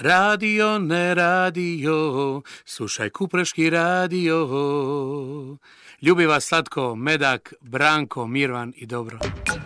Radio, ne radio, slušaj Kupreški radio. Ljubi vas slatko, Medak, Branko, Mirvan i Dobro.